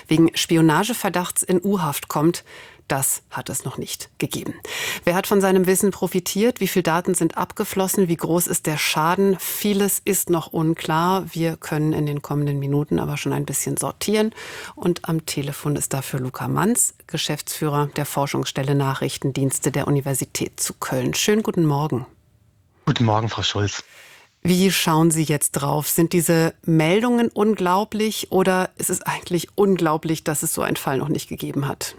wegen Spionageverdachts in U-Haft kommt. Das hat es noch nicht gegeben. Wer hat von seinem Wissen profitiert? Wie viele Daten sind abgeflossen? Wie groß ist der Schaden? Vieles ist noch unklar. Wir können in den kommenden Minuten aber schon ein bisschen sortieren. Und am Telefon ist dafür Luca Manz, Geschäftsführer der Forschungsstelle Nachrichtendienste der Universität zu Köln. Schönen guten Morgen. Guten Morgen, Frau Schulz. Wie schauen Sie jetzt drauf? Sind diese Meldungen unglaublich oder ist es eigentlich unglaublich, dass es so einen Fall noch nicht gegeben hat?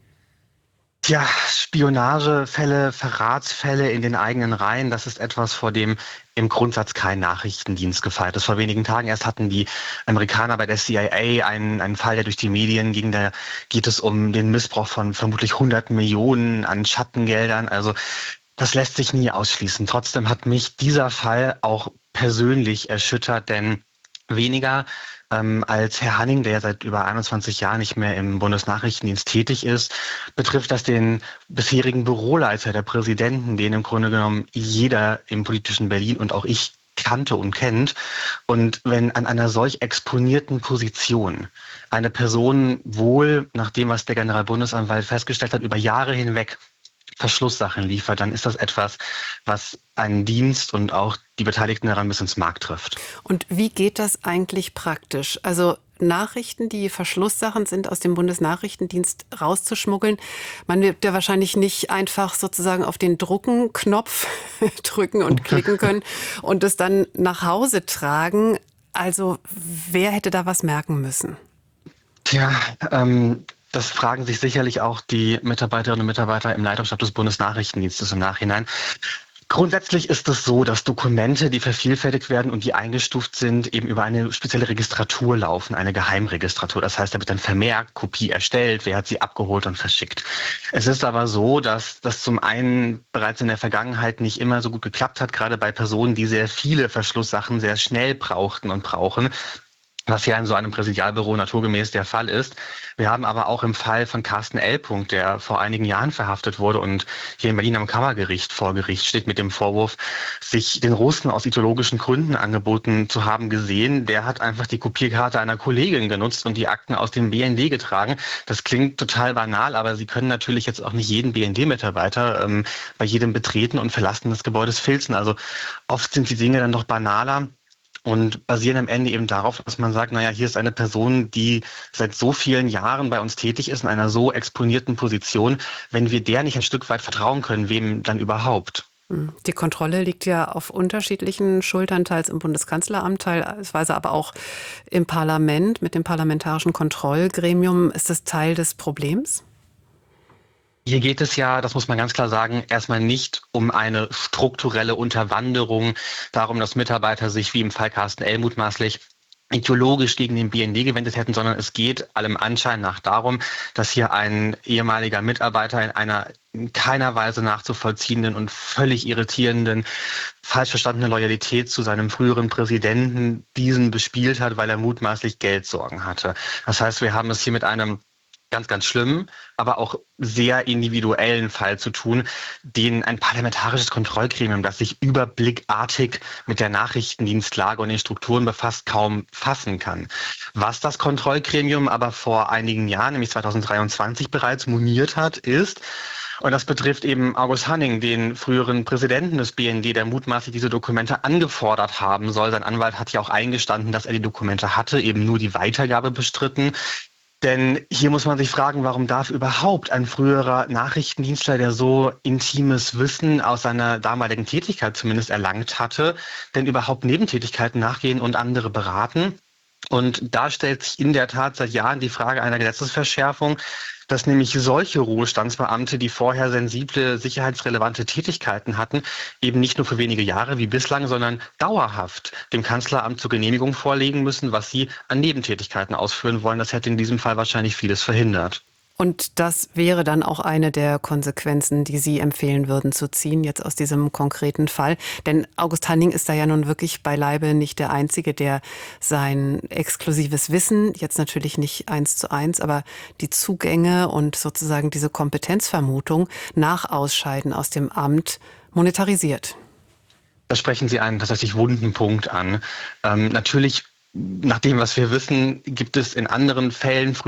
Ja, Spionagefälle, Verratsfälle in den eigenen Reihen, das ist etwas, vor dem im Grundsatz kein Nachrichtendienst gefeit ist. Vor wenigen Tagen erst hatten die Amerikaner bei der CIA einen Fall, der durch die Medien ging. Da geht es um den Missbrauch von vermutlich 100 Millionen an Schattengeldern. Also das lässt sich nie ausschließen. Trotzdem hat mich dieser Fall auch persönlich erschüttert, denn weniger als Herr Hanning, der ja seit über 21 Jahren nicht mehr im Bundesnachrichtendienst tätig ist, betrifft das den bisherigen Büroleiter der Präsidenten, den im Grunde genommen jeder im politischen Berlin und auch ich kannte und kennt. Und wenn an einer solch exponierten Position eine Person wohl, nach dem, was der Generalbundesanwalt festgestellt hat, über Jahre hinweg Verschlusssachen liefert, dann ist das etwas, was einen Dienst und auch die Beteiligten daran bis ins Mark trifft. Und wie geht das eigentlich praktisch? Also Nachrichten, die Verschlusssachen sind, aus dem Bundesnachrichtendienst rauszuschmuggeln. Man wird ja wahrscheinlich nicht einfach sozusagen auf den Drucken-Knopf drücken und klicken können und es dann nach Hause tragen. Also wer hätte da was merken müssen? Tja, das fragen sich sicherlich auch die Mitarbeiterinnen und Mitarbeiter im Leitungsstab des Bundesnachrichtendienstes im Nachhinein. Grundsätzlich ist es so, dass Dokumente, die vervielfältigt werden und die eingestuft sind, eben über eine spezielle Registratur laufen, eine Geheimregistratur. Das heißt, da wird dann vermerkt, Kopie erstellt, wer hat sie abgeholt und verschickt. Es ist aber so, dass das zum einen bereits in der Vergangenheit nicht immer so gut geklappt hat, gerade bei Personen, die sehr viele Verschlusssachen sehr schnell brauchten und brauchen, was ja in so einem Präsidialbüro naturgemäß der Fall ist. Wir haben aber auch im Fall von Carsten L. der vor einigen Jahren verhaftet wurde und hier in Berlin am Kammergericht vor Gericht steht mit dem Vorwurf, sich den Russen aus ideologischen Gründen angeboten zu haben, gesehen. Der hat einfach die Kopierkarte einer Kollegin genutzt und die Akten aus dem BND getragen. Das klingt total banal, aber Sie können natürlich jetzt auch nicht jeden BND-Mitarbeiter bei jedem Betreten und Verlassen des Gebäudes filzen. Also oft sind die Dinge dann doch banaler und basieren am Ende eben darauf, dass man sagt, naja, hier ist eine Person, die seit so vielen Jahren bei uns tätig ist, in einer so exponierten Position. Wenn wir der nicht ein Stück weit vertrauen können, wem dann überhaupt? Die Kontrolle liegt ja auf unterschiedlichen Schultern, teils im Bundeskanzleramt, teilweise aber auch im Parlament mit dem Parlamentarischen Kontrollgremium. Ist das Teil des Problems? Hier geht es ja, das muss man ganz klar sagen, erstmal nicht um eine strukturelle Unterwanderung, darum, dass Mitarbeiter sich wie im Fall Carsten L. mutmaßlich ideologisch gegen den BND gewendet hätten, sondern es geht allem Anschein nach darum, dass hier ein ehemaliger Mitarbeiter in einer in keiner Weise nachzuvollziehenden und völlig irritierenden, falsch verstandenen Loyalität zu seinem früheren Präsidenten diesen bespielt hat, weil er mutmaßlich Geldsorgen hatte. Das heißt, wir haben es hier mit einem ganz, ganz schlimmen, aber auch sehr individuellen Fall zu tun, den ein parlamentarisches Kontrollgremium, das sich überblickartig mit der Nachrichtendienstlage und den Strukturen befasst, kaum fassen kann. Was das Kontrollgremium aber vor einigen Jahren, nämlich 2023 bereits moniert hat, ist, und das betrifft eben August Hanning, den früheren Präsidenten des BND, der mutmaßlich diese Dokumente angefordert haben soll. Sein Anwalt hat ja auch eingestanden, dass er die Dokumente hatte, eben nur die Weitergabe bestritten. Denn hier muss man sich fragen, warum darf überhaupt ein früherer Nachrichtendienstler, der so intimes Wissen aus seiner damaligen Tätigkeit zumindest erlangt hatte, denn überhaupt Nebentätigkeiten nachgehen und andere beraten? Und da stellt sich in der Tat seit Jahren die Frage einer Gesetzesverschärfung, dass nämlich solche Ruhestandsbeamte, die vorher sensible, sicherheitsrelevante Tätigkeiten hatten, eben nicht nur für wenige Jahre wie bislang, sondern dauerhaft dem Kanzleramt zur Genehmigung vorlegen müssen, was sie an Nebentätigkeiten ausführen wollen. Das hätte in diesem Fall wahrscheinlich vieles verhindert. Und das wäre dann auch eine der Konsequenzen, die Sie empfehlen würden zu ziehen, jetzt aus diesem konkreten Fall. Denn August Hanning ist da ja nun wirklich beileibe nicht der Einzige, der sein exklusives Wissen, jetzt natürlich nicht 1:1, aber die Zugänge und sozusagen diese Kompetenzvermutung nach Ausscheiden aus dem Amt monetarisiert. Da sprechen Sie einen tatsächlich wunden Punkt an. Natürlich, nach dem, was wir wissen, gibt es in anderen Fällen